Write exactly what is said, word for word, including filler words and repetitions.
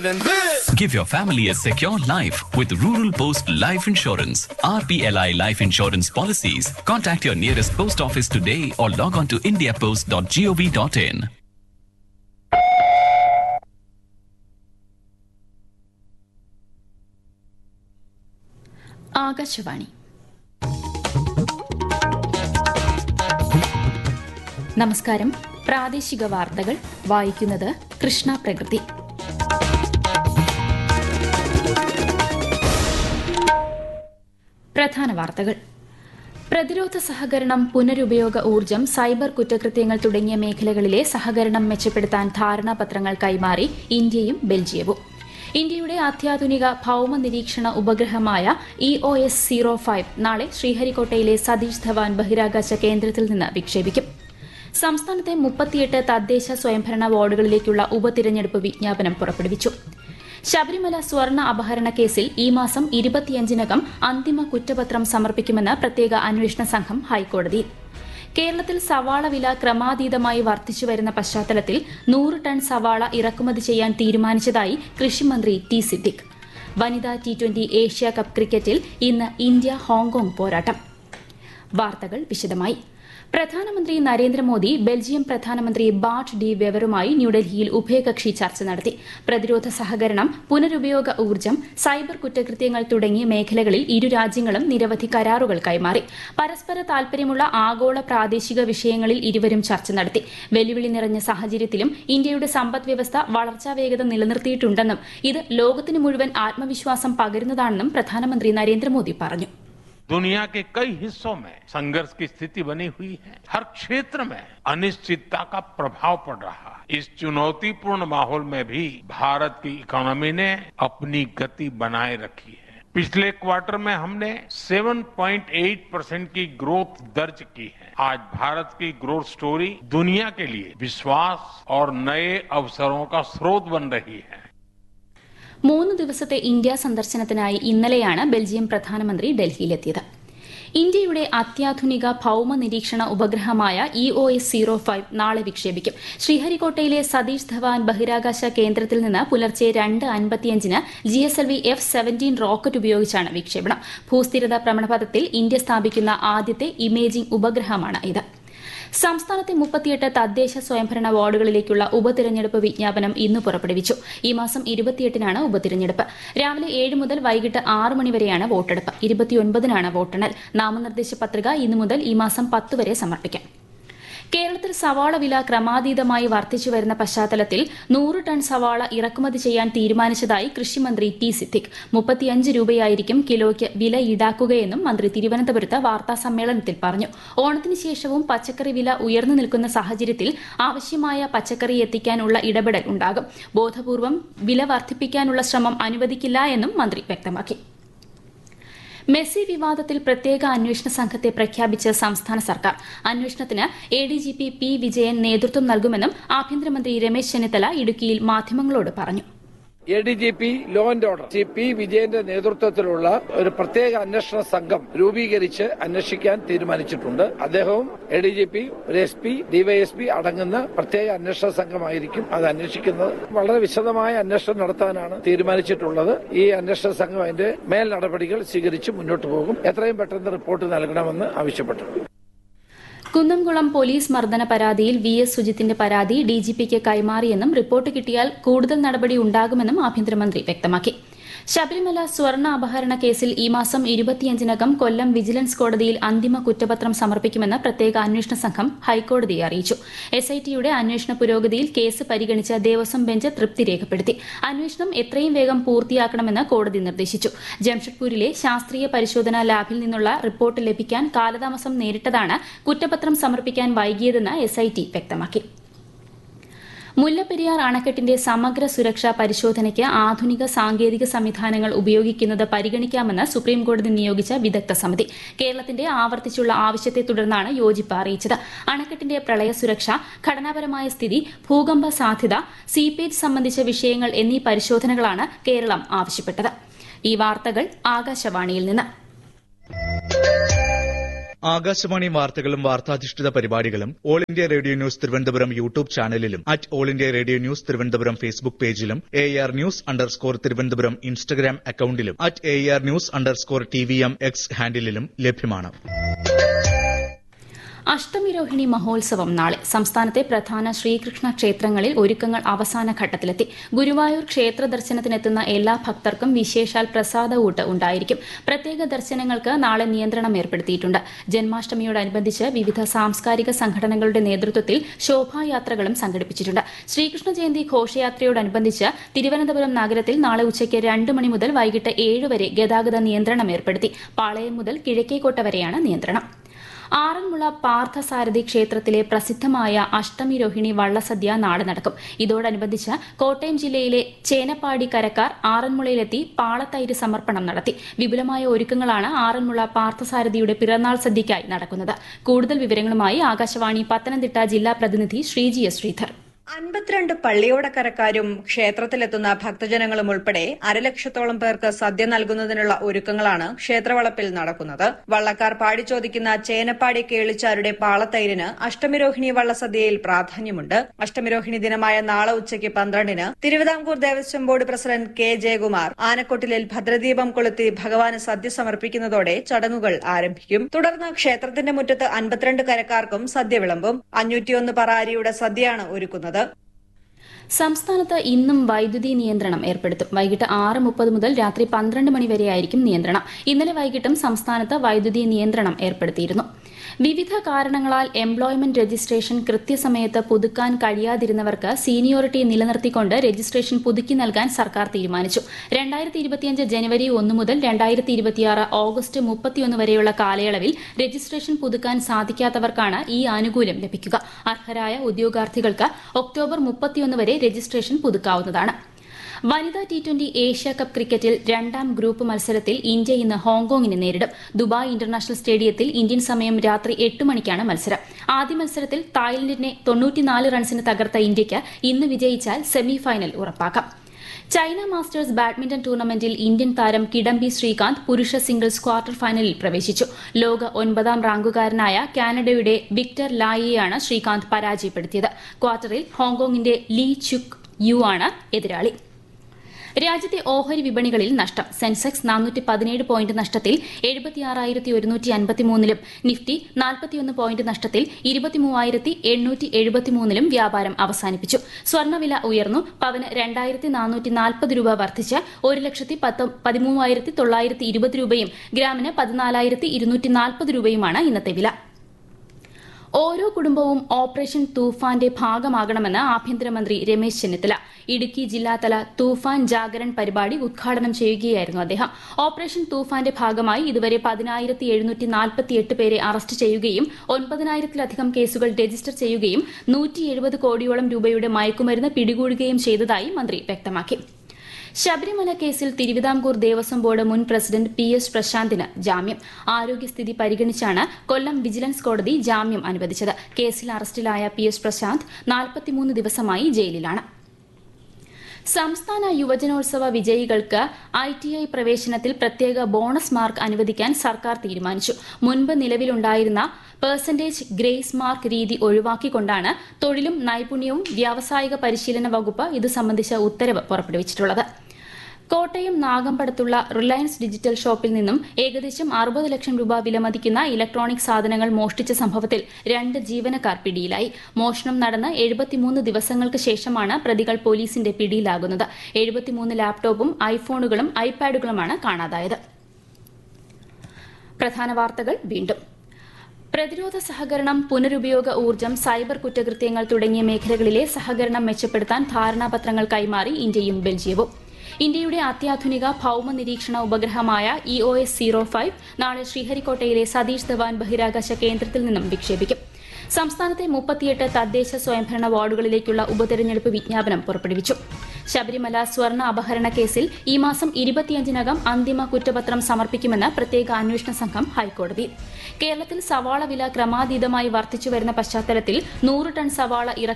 Give your family a secure life with Rural Post Life Insurance. R P L I Life Insurance Policies. Contact your nearest post office today or log on to india post dot gov dot in. Akashvani. നമസ്കാരം. പ്രാദേശിക വാർത്തകൾ വായിക്കുന്നത് കൃഷ്ണ പ്രകൃതി. പ്രധാന വാർത്തകൾ. പ്രതിരോധ സഹകരണം, പുനരുപയോഗ ഊർജ്ജം, സൈബർ കുറ്റകൃത്യങ്ങൾ തുടങ്ങിയ മേഖലകളിലെ സഹകരണം മെച്ചപ്പെടുത്താൻ ധാരണാപത്രങ്ങൾ കൈമാറി ഇന്ത്യയും ബെൽജിയവും. ഇന്ത്യയുടെ അത്യാധുനിക ഭൌമ നിരീക്ഷണ ഉപഗ്രഹമായ E O S zero five നാളെ ശ്രീഹരിക്കോട്ടയിലെ സതീഷ് ധവാൻ ബഹിരാകാശ കേന്ദ്രത്തിൽ നിന്ന് വിക്ഷേപിക്കും. സംസ്ഥാനത്തെ മുപ്പത്തിയെട്ട് തദ്ദേശ സ്വയംഭരണ വാർഡുകളിലേക്കുള്ള ഉപതിരഞ്ഞെടുപ്പ് വിജ്ഞാപനം പുറപ്പെടുവിച്ചു. ശബരിമല സ്വർണ്ണ അപഹരണ കേസിൽ ഈ മാസം ഇരുപത്തിയഞ്ചിനകം അന്തിമ കുറ്റപത്രം സമർപ്പിക്കുമെന്ന് പ്രത്യേക അന്വേഷണ സംഘം ഹൈക്കോടതിയിൽ. കേരളത്തിൽ സവാള വില ക്രമാതീതമായി വർദ്ധിച്ചുവരുന്ന പശ്ചാത്തലത്തിൽ നൂറ് ടൺ സവാള ഇറക്കുമതി ചെയ്യാൻ തീരുമാനിച്ചതായി കൃഷിമന്ത്രി ടി സിദ്ദിഖ്. വനിതാ ടി ട്വന്റി ഏഷ്യ കപ്പ് ക്രിക്കറ്റിൽ ഇന്ന് ഇന്ത്യ ഹോങ്കോങ് പോരാട്ടം. വാർത്തകൾ വിശദമായി. പ്രധാനമന്ത്രി നരേന്ദ്രമോദി ബെൽജിയം പ്രധാനമന്ത്രി ബാർട്ട് ഡി വെവറുമായി ന്യൂഡൽഹിയിൽ ഉഭയകക്ഷി ചർച്ച നടത്തി. പ്രതിരോധ സഹകരണം, പുനരുപയോഗ ഊർജ്ജം, സൈബർ കുറ്റകൃത്യങ്ങൾ തുടങ്ങിയ മേഖലകളിൽ ഇരു രാജ്യങ്ങളും നിരവധി കരാറുകൾ കൈമാറി. പരസ്പര താൽപര്യമുള്ള ആഗോള പ്രാദേശിക വിഷയങ്ങളിൽ ഇരുവരും ചർച്ച നടത്തി. വെല്ലുവിളി നിറഞ്ഞ സാഹചര്യത്തിലും ഇന്ത്യയുടെ സമ്പദ്വ്യവസ്ഥ വളർച്ചാ വേഗത നിലനിർത്തിയിട്ടുണ്ടെന്നും ഇത് ലോകത്തിന് മുഴുവൻ ആത്മവിശ്വാസം പകരുന്നതാണെന്നും പ്രധാനമന്ത്രി നരേന്ദ്രമോദി പറഞ്ഞു. दुनिया के कई हिस्सों में संघर्ष की स्थिति बनी हुई है. हर क्षेत्र में अनिश्चितता का प्रभाव पड़ रहा है. इस चुनौतीपूर्ण माहौल में भी भारत की इकोनॉमी ने अपनी गति बनाए रखी है. पिछले क्वार्टर में हमने सात पॉइंट आठ परसेंट की ग्रोथ दर्ज की है. आज भारत की ग्रोथ स्टोरी दुनिया के लिए विश्वास और नए अवसरों का स्रोत बन रही है. മൂന്ന് ദിവസത്തെ ഇന്ത്യ സന്ദർശനത്തിനായി ഇന്നലെയാണ് ബെൽജിയം പ്രധാനമന്ത്രി ഡൽഹിയിലെത്തിയത്. ഇന്ത്യയുടെ അത്യാധുനിക ഭൌമ നിരീക്ഷണ ഉപഗ്രഹമായ E O S zero five നാളെ വിക്ഷേപിക്കും. ശ്രീഹരിക്കോട്ടയിലെ സതീഷ് ധവാൻ ബഹിരാകാശ കേന്ദ്രത്തിൽ നിന്ന് പുലർച്ചെ രണ്ട് അൻപത്തിയഞ്ചിന് G S L V F seventeen rocket ഉപയോഗിച്ചാണ് വിക്ഷേപണം. ഭൂസ്ഥിരത ഭ്രമണപഥത്തിൽ ഇന്ത്യ സ്ഥാപിക്കുന്ന ആദ്യത്തെ ഇമേജിംഗ് ഉപഗ്രഹമാണ് ഇത്. സംസ്ഥാനത്തെ മുപ്പത്തിയെട്ട് തദ്ദേശ സ്വയംഭരണ വാർഡുകളിലേക്കുള്ള ഉപതിരഞ്ഞെടുപ്പ് വിജ്ഞാപനം ഇന്ന് പുറപ്പെടുവിച്ചു. ഈ മാസം ഇരുപത്തിയെട്ടിനാണ് ഉപതിരഞ്ഞെടുപ്പ്. രാവിലെ ഏഴ് മുതൽ വൈകിട്ട് ആറ് മണിവരെയാണ് വോട്ടെടുപ്പ്. ഇരുപത്തിയൊൻപതിനാണ് വോട്ടെണ്ണൽ. നാമനിർദ്ദേശ പത്രിക ഇന്നു മുതൽ ഈ മാസം പത്ത് വരെ സമർപ്പിക്കാം. കേരളത്തിൽ സവാള വില ക്രമാതീതമായി വർദ്ധിച്ചുവരുന്ന പശ്ചാത്തലത്തിൽ നൂറ് ടൺ സവാള ഇറക്കുമതി ചെയ്യാൻ തീരുമാനിച്ചതായി കൃഷിമന്ത്രി ടി സിദ്ദിഖ്. മുപ്പത്തിയഞ്ച് രൂപയായിരിക്കും കിലോയ്ക്ക് വില ഈടാക്കുകയെന്നും മന്ത്രി തിരുവനന്തപുരത്ത് വാർത്താസമ്മേളനത്തിൽ പറഞ്ഞു. ഓണത്തിന് ശേഷവും പച്ചക്കറി വില ഉയർന്നു നിൽക്കുന്ന സാഹചര്യത്തിൽ ആവശ്യമായ പച്ചക്കറി എത്തിക്കാനുള്ള ഇടപെടൽ ഉണ്ടാകും. ബോധപൂർവം വില വർദ്ധിപ്പിക്കാനുള്ള ശ്രമം അനുവദിക്കില്ല എന്നും മന്ത്രി വ്യക്തമാക്കി. മെസ്സി വിവാദത്തിൽ പ്രത്യേക അന്വേഷണ സംഘത്തെ പ്രഖ്യാപിച്ച സംസ്ഥാന സർക്കാർ. അന്വേഷണത്തിന് A D G P P Vijayan നേതൃത്വം നൽകുമെന്നും ആഭ്യന്തരമന്ത്രി രമേശ് ചെന്നിത്തല ഇടുക്കിയിൽ മാധ്യമങ്ങളോട് പറഞ്ഞു. A D G P law and order C P വിജയന്റെ നേതൃത്വത്തിലുള്ള ഒരു പ്രത്യേക അന്വേഷണ സംഘം രൂപീകരിച്ച് അന്വേഷിക്കാൻ തീരുമാനിച്ചിട്ടുണ്ട്. അദ്ദേഹവും എ ഡി ജി പി, ഒരു എസ് പി, ഡിവൈഎസ്പി അടങ്ങുന്ന പ്രത്യേക അന്വേഷണ സംഘമായിരിക്കും അത് അന്വേഷിക്കുന്നത്. വളരെ വിശദമായ അന്വേഷണം നടത്താനാണ് തീരുമാനിച്ചിട്ടുള്ളത്. ഈ അന്വേഷണ സംഘം അതിന്റെ മേൽ നടപടികൾ സ്വീകരിച്ച് മുന്നോട്ട് പോകും. എത്രയും പെട്ടെന്ന് റിപ്പോർട്ട് നൽകണമെന്ന് ആവശ്യപ്പെട്ടു. കുന്നംകുളം പോലീസ് മർദ്ദന പരാതിയിൽ വി എസ് സുജിത്തിന്റെ പരാതി ഡിജിപിക്ക് കൈമാറിയെന്നും റിപ്പോർട്ട് കിട്ടിയാൽ കൂടുതൽ നടപടി ഉണ്ടാകുമെന്നും ആഭ്യന്തരമന്ത്രി വ്യക്തമാക്കി. ശബരിമല സ്വർണ്ണ അപഹരണ കേസിൽ ഈ മാസം ഇരുപത്തിയഞ്ചിനകം കൊല്ലം വിജിലൻസ് കോടതിയിൽ അന്തിമ കുറ്റപത്രം സമർപ്പിക്കുമെന്ന് പ്രത്യേക അന്വേഷണ സംഘം ഹൈക്കോടതിയെ അറിയിച്ചു. എസ് ഐ ടിയുടെ അന്വേഷണ പുരോഗതിയിൽ കേസ് പരിഗണിച്ച ദേവസ്വം ബെഞ്ച് തൃപ്തി രേഖപ്പെടുത്തി. അന്വേഷണം എത്രയും വേഗം പൂർത്തിയാക്കണമെന്ന് കോടതി നിർദ്ദേശിച്ചു. ജംഷഡ്പൂരിലെ ശാസ്ത്രീയ പരിശോധനാ ലാബിൽ നിന്നുള്ള റിപ്പോർട്ട് ലഭിക്കാൻ കാലതാമസം നേരിട്ടതാണ് കുറ്റപത്രം സമർപ്പിക്കാൻ വൈകിയതെന്ന് എസ് ഐ ടി വ്യക്തമാക്കി. മുല്ലപ്പെരിയാർ അണക്കെട്ടിന്റെ സമഗ്ര സുരക്ഷാ പരിശോധനയ്ക്ക് ആധുനിക സാങ്കേതിക സംവിധാനങ്ങൾ ഉപയോഗിക്കുന്നത് പരിഗണിക്കാമെന്ന് സുപ്രീംകോടതി നിയോഗിച്ച വിദഗ്ധ സമിതി. കേരളത്തിന്റെ ആവർത്തിച്ചുള്ള ആവശ്യത്തെ തുടർന്നാണ് യോജിപ്പ് അറിയിച്ചത്. അണക്കെട്ടിന്റെ പ്രളയ സുരക്ഷ, ഘടനാപരമായ സ്ഥിതി, ഭൂകമ്പ സാധ്യത, സീപ്പേജ് സംബന്ധിച്ച വിഷയങ്ങൾ എന്നീ പരിശോധനകളാണ് കേരളം ആവശ്യപ്പെട്ടത്. ഈ വാർത്തകൾ ആകാശവാണിയിൽ നിന്ന്. ആകാശവാണി വാർത്തകളും വാർത്താധിഷ്ഠിത പരിപാടികളും all India radio news Thiruvananthapuram YouTube ചാനലിലും at all India radio news Thiruvananthapuram Facebook പേജിലും A R news underscore Thiruvananthapuram Instagram അക്കൌണ്ടിലും at A R news underscore T V M X ഹാൻഡിലും ലഭ്യമാണ്. അഷ്ടമിരോഹിണി മഹോത്സവം നാളെ. സംസ്ഥാനത്തെ പ്രധാന ശ്രീകൃഷ്ണ ക്ഷേത്രങ്ങളിൽ ഒരുക്കങ്ങൾ അവസാന ഘട്ടത്തിലെത്തി. ഗുരുവായൂർ ക്ഷേത്ര ദർശനത്തിനെത്തുന്ന എല്ലാ ഭക്തർക്കും വിശേഷാൽ പ്രസാദഊട്ട് ഉണ്ടായിരിക്കും. പ്രത്യേക ദർശനങ്ങൾക്ക് നാളെ നിയന്ത്രണം ഏർപ്പെടുത്തിയിട്ടുണ്ട്. ജന്മാഷ്ടമിയോടനുബന്ധിച്ച് വിവിധ സാംസ്കാരിക സംഘടനകളുടെ നേതൃത്വത്തിൽ ശോഭായാത്രകളും സംഘടിപ്പിച്ചിട്ടുണ്ട്. ശ്രീകൃഷ്ണ ജയന്തി ഘോഷയാത്രയോടനുബന്ധിച്ച് തിരുവനന്തപുരം നഗരത്തിൽ നാളെ ഉച്ചയ്ക്ക് രണ്ട് മണി മുതൽ വൈകിട്ട് ഏഴ് വരെ ഗതാഗത നിയന്ത്രണം ഏർപ്പെടുത്തി. പാളയം മുതൽ കിഴക്കേക്കോട്ട വരെയാണ് നിയന്ത്രണം. ആറന്മുള പാർത്ഥസാരഥി ക്ഷേത്രത്തിലെ പ്രസിദ്ധമായ അഷ്ടമിരോഹിണി വള്ളസദ്യ നാളെ നടക്കും. ഇതോടനുബന്ധിച്ച് കോട്ടയം ജില്ലയിലെ ചേനപ്പാടി കരക്കാർ ആറന്മുളയിലെത്തി പാളത്തൈര് സമർപ്പണം നടത്തി. വിപുലമായ ഒരുക്കങ്ങളാണ് ആറന്മുള പാർത്ഥസാരഥിയുടെ പിറന്നാൾ സദ്യയ്ക്കായി നടക്കുന്നത്. കൂടുതൽ വിവരങ്ങളുമായി ആകാശവാണി പത്തനംതിട്ട ജില്ലാ പ്രതിനിധി ശ്രീജി എസ് ശ്രീധർ. അൻപത്തിരണ്ട് പള്ളിയോടക്കരക്കാരും ക്ഷേത്രത്തിലെത്തുന്ന ഭക്തജനങ്ങളും ഉൾപ്പെടെ അരലക്ഷത്തോളം പേർക്ക് സദ്യ നൽകുന്നതിനുള്ള ഒരുക്കങ്ങളാണ് ക്ഷേത്രവളപ്പിൽ നടക്കുന്നത്. വള്ളക്കാർ പാടിച്ചോദിക്കുന്ന ചേനപ്പാടി കേളിച്ചാരുടെ പാളത്തൈരിന് അഷ്ടമിരോഹിണി വള്ളസദ്യയിൽ പ്രാധാന്യമുണ്ട്. അഷ്ടമിരോഹിണി ദിനമായ നാളെ ഉച്ചയ്ക്ക് പന്ത്രണ്ടിന് Thiruvithamkoor Devaswom board president K Jayakumar ആനക്കൊട്ടിലിൽ ഭദ്രദീപം കൊളുത്തി ഭഗവാന് സദ്യ സമർപ്പിക്കുന്നതോടെ ചടങ്ങുകൾ ആരംഭിക്കും. തുടർന്ന് ക്ഷേത്രത്തിന്റെ മുറ്റത്ത് അൻപത്തിരണ്ട് കരക്കാർക്കും സദ്യ വിളമ്പും. അഞ്ഞൂറ്റിയൊന്ന് പറ അരിയുടെ സദ്യയാണ് ഒരുക്കുന്നത്. സംസ്ഥാനത്ത് ഇന്നും വൈദ്യുതി നിയന്ത്രണം ഏർപ്പെടുത്തും. വൈകിട്ട് ആറ് മുപ്പത് മുതൽ രാത്രി പന്ത്രണ്ട് മണി വരെയായിരിക്കും നിയന്ത്രണം. ഇന്നലെ വൈകിട്ടും സംസ്ഥാനത്ത് വൈദ്യുതി നിയന്ത്രണം ഏർപ്പെടുത്തിയിരുന്നു. വിവിധ കാരണങ്ങളാൽ എംപ്ലോയ്മെന്റ് രജിസ്ട്രേഷൻ കൃത്യസമയത്ത് പുതുക്കാൻ കഴിയാതിരുന്നവർക്ക് സീനിയോറിറ്റി നിലനിർത്തിക്കൊണ്ട് രജിസ്ട്രേഷൻ പുതുക്കി നൽകാൻ സർക്കാർ തീരുമാനിച്ചു. രണ്ടായിരത്തി ഇരുപത്തിയഞ്ച് ജനുവരി ഒന്ന് മുതൽ രണ്ടായിരത്തി ഇരുപത്തിയാറ് ഓഗസ്റ്റ് മുപ്പത്തിയൊന്ന് വരെയുള്ള കാലയളവിൽ രജിസ്ട്രേഷൻ പുതുക്കാൻ സാധിക്കാത്തവർക്കാണ് ഈ ആനുകൂല്യം ലഭിക്കുക. അർഹരായ ഉദ്യോഗാർത്ഥികൾക്ക് ഒക്ടോബർ മുപ്പത്തിയൊന്ന് വരെ രജിസ്ട്രേഷൻ പുതുക്കാവുന്നതാണ്. വനിതാ ടി ട്വന്റി ഏഷ്യ കപ്പ് ക്രിക്കറ്റിൽ രണ്ടാം ഗ്രൂപ്പ് മത്സരത്തിൽ ഇന്ത്യ ഇന്ന് ഹോങ്കോങ്ങിനെ നേരിടും. ദുബായ് ഇന്റർനാഷണൽ സ്റ്റേഡിയത്തിൽ ഇന്ത്യൻ സമയം രാത്രി എട്ട് മണിക്കാണ് മത്സരം. ആദ്യ മത്സരത്തിൽ തായ്ലൻഡിനെ തൊണ്ണൂറ്റിനാല് റൺസിന് തകർത്ത ഇന്ത്യയ്ക്ക് ഇന്ന് വിജയിച്ചാൽ സെമിഫൈനൽ ഉറപ്പാക്കാം. ചൈന മാസ്റ്റേഴ്സ് ബാഡ്മിന്റൺ ടൂർണമെന്റിൽ ഇന്ത്യൻ താരം കിഡംബി ശ്രീകാന്ത് പുരുഷ സിംഗിൾസ് ക്വാർട്ടർ ഫൈനലിൽ പ്രവേശിച്ചു. ലോക ഒൻപതാം റാങ്കുകാരനായ കാനഡയുടെ വിക്ടർ ലായിയെയാണ് ശ്രീകാന്ത് പരാജയപ്പെടുത്തിയത്. ക്വാർട്ടറിൽ ഹോങ്കോങ്ങിന്റെ ലീ ചുക് യു ആണ് എതിരാളി. രാജ്യത്തെ ഓഹരി വിപണികളിൽ നഷ്ടം. സെൻസെക്സ് നാനൂറ്റി പതിനേഴ് പോയിന്റ് നഷ്ടത്തിൽ എഴുപത്തിയാറായിരത്തി ഒരുന്നൂറ്റി അൻപത്തിമൂന്നിലും നിഫ്റ്റി നാൽപ്പത്തിയൊന്ന് പോയിന്റ് നഷ്ടത്തിൽ ഇരുപത്തിമൂവായിരത്തി എണ്ണൂറ്റി എഴുപത്തിമൂന്നിലും വ്യാപാരം അവസാനിപ്പിച്ചു. സ്വർണ്ണവില ഉയർന്നു. പവന് രണ്ടായിരത്തി നാനൂറ്റി നാൽപ്പത് രൂപ വർദ്ധിച്ച് ഒരു ലക്ഷത്തി പതിമൂവായിരത്തി തൊള്ളായിരത്തി ഇരുപത് രൂപയും ഗ്രാമിന് പതിനാലായിരത്തി ഇരുന്നൂറ്റി നാൽപ്പത് രൂപയുമാണ് ഇന്നത്തെ വില. ഓരോ കുടുംബവും ഓപ്പറേഷൻ തൂഫാന്റെ ഭാഗമാകണമെന്ന് ആഭ്യന്തരമന്ത്രി രമേശ് ചെന്നിത്തല. ഇടുക്കി ജില്ലാതല തൂഫാൻ ജാഗരൺ പരിപാടി ഉദ്ഘാടനം ചെയ്യുകയായിരുന്നു അദ്ദേഹം. ഓപ്പറേഷൻ തൂഫാന്റെ ഭാഗമായി ഇതുവരെ പതിനായിരത്തി എഴുന്നൂറ്റി നാൽപ്പത്തിയെട്ട് പേരെ അറസ്റ്റ് ചെയ്യുകയും ഒൻപതിനായിരത്തിലധികം കേസുകൾ രജിസ്റ്റർ ചെയ്യുകയും നൂറ്റി എഴുപത് കോടിയോളം രൂപയുടെ മയക്കുമരുന്ന് പിടികൂടുകയും ചെയ്തതായി മന്ത്രി വ്യക്തമാക്കി. ശബരിമല കേസിൽ തിരുവിതാംകൂർ ദേവസ്വം ബോർഡ് മുൻ പ്രസിഡന്റ് പി എസ് പ്രശാന്തിന് ജാമ്യം. ആരോഗ്യസ്ഥിതി പരിഗണിച്ചാണ് കൊല്ലം വിജിലൻസ് കോടതി ജാമ്യം അനുവദിച്ചത്. കേസിൽ അറസ്റ്റിലായ പി എസ് പ്രശാന്ത് നാൽപ്പത്തിമൂന്ന് ദിവസമായി ജയിലിലാണ്. സംസ്ഥാന യുവജനോത്സവ വിജയികൾക്ക് ഐ ടി ഐ പ്രവേശനത്തിൽ പ്രത്യേക ബോണസ് മാർക്ക് അനുവദിക്കാൻ സർക്കാർ തീരുമാനിച്ചു. മുൻപ് നിലവിലുണ്ടായിരുന്ന പെർസെന്റേജ് ഗ്രേസ് മാർക്ക് രീതി ഒഴിവാക്കിക്കൊണ്ടാണ് തൊഴിലും നൈപുണ്യവും വ്യാവസായിക പരിശീലന വകുപ്പ് ഇത് സംബന്ധിച്ച ഉത്തരവ് പുറപ്പെടുവിച്ചിട്ടുള്ളത്. കോട്ടയം നാഗമ്പടത്തുള്ള റിലയൻസ് ഡിജിറ്റൽ ഷോപ്പിൽ നിന്നും ഏകദേശം അറുപത് ലക്ഷം രൂപ വിലമതിക്കുന്ന ഇലക്ട്രോണിക് സാധനങ്ങൾ മോഷ്ടിച്ച സംഭവത്തിൽ രണ്ട് ജീവനക്കാർ പിടിയിലായി. മോഷണം നടന്ന് എഴുപത്തിമൂന്ന് ദിവസങ്ങൾക്ക് ശേഷമാണ് പ്രതികൾ പോലീസിന്റെ പിടിയിലാകുന്നത്. എഴുപത്തിമൂന്ന് ലാപ്ടോപ്പും ഐഫോണുകളും ഐപാഡുകളുമാണ് കാണാതായത്. പ്രധാന വാർത്തകൾ വീണ്ടും. പ്രതിരോധ സഹകരണം, പുനരുപയോഗ ഊർജ്ജം, സൈബർ കുറ്റകൃത്യങ്ങൾ തുടങ്ങിയ മേഖലകളിലെ സഹകരണം മെച്ചപ്പെടുത്താൻ ധാരണാപത്രങ്ങൾ കൈമാറി ഇന്ത്യയും ബെൽജിയവും. ഇന്ത്യയുടെ അത്യാധുനിക ഭൌമ നിരീക്ഷണ ഉപഗ്രഹമായ E O S zero five നാളെ ശ്രീഹരിക്കോട്ടയിലെ സതീഷ് ധവാൻ ബഹിരാകാശ കേന്ദ്രത്തിൽ നിന്നും വിക്ഷേപിക്കും. സംസ്ഥാനത്തെ മുപ്പത്തിയെട്ട് തദ്ദേശ സ്വയംഭരണ വാർഡുകളിലേക്കുള്ള ഉപതെരഞ്ഞെടുപ്പ് വിജ്ഞാപനം പുറപ്പെടുവിച്ചു. ശബരിമല സ്വർണ്ണ അപഹരണ കേസിൽ ഈ മാസം ഇരുപത്തിയഞ്ചിനകം അന്തിമ കുറ്റപത്രം സമർപ്പിക്കുമെന്ന് പ്രത്യേക അന്വേഷണ സംഘം ഹൈക്കോടതി. കേരളത്തിൽ സവാള വില ക്രമാതീതമായി വർദ്ധിച്ചുവരുന്ന പശ്ചാത്തലത്തിൽ നൂറ് ടൺ സവാള